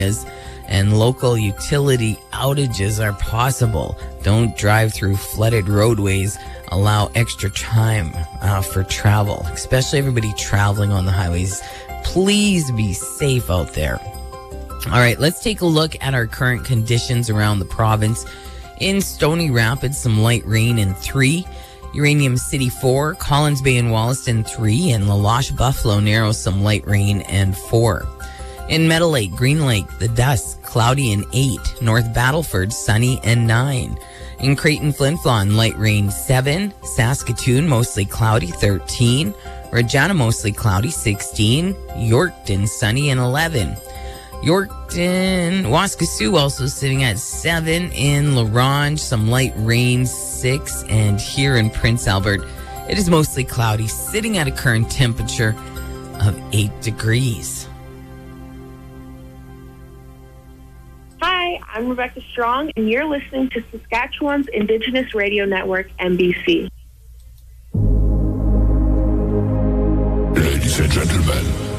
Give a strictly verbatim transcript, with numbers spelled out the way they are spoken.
and local utility outages are possible. Don't drive through flooded roadways. Allow extra time uh, for travel, especially everybody traveling on the highways. Please be safe out there. All right, let's take a look at our current conditions around the province. In Stony Rapids, some light rain in three. Uranium City four. Collins Bay and Wollaston three. And La Loche Buffalo Narrows, some light rain and four. In Meadow Lake, Green Lake, the Dusk, cloudy and eight. North Battleford, sunny and nine. In Creighton, Flin Flon, light rain seven. Saskatoon, mostly cloudy, thirteen. Regina, mostly cloudy, sixteen. Yorkton, sunny and eleven. Yorkton, Waskesiu also sitting at seven. In La Ronge, some light rain, six. And here in Prince Albert, it is mostly cloudy, sitting at a current temperature of eight degrees. Hi, I'm Rebecca Strong, and you're listening to Saskatchewan's Indigenous Radio Network, M B C. Ladies and gentlemen,